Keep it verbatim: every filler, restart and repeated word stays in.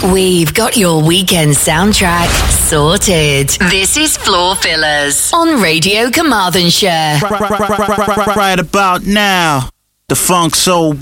We've got your weekend soundtrack sorted. This is Floor Fillers on Radio Carmarthenshire. Right, right, right, right, right, right about now, the Funk Soul